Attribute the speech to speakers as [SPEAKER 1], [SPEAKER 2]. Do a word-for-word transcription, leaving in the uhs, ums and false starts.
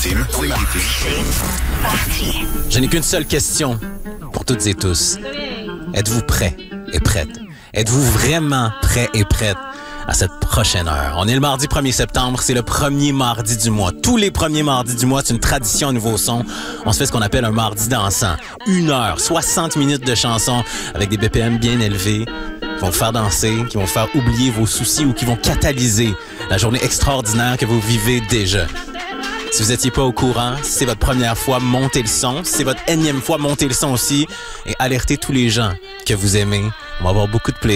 [SPEAKER 1] Tim,
[SPEAKER 2] Je n'ai qu'une seule question pour toutes et tous. Êtes-vous prêts et prêtes? Êtes-vous vraiment prêts et prêtes à cette prochaine heure? On est le mardi premier septembre, c'est le premier mardi du mois. Tous les premiers mardis du mois, c'est une tradition à Nouveau Son. On se fait ce qu'on appelle un mardi dansant. Une heure, soixante minutes de chansons avec des B P M bien élevés qui vont vous faire danser, qui vont vous faire oublier vos soucis ou qui vont catalyser la journée extraordinaire que vous vivez déjà. Si vous n'étiez pas au courant, si c'est votre première fois, montez le son. Si c'est votre énième fois, montez le son aussi et alertez tous les gens que vous aimez. On va avoir beaucoup de plaisir.